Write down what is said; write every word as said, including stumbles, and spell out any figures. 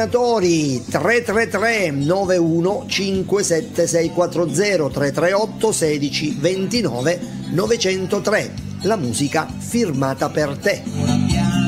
suonatori. Tre tre tre nove uno cinque sette sei quattro zero tre tre otto sedici ventinove novecentotre. La musica firmata per te.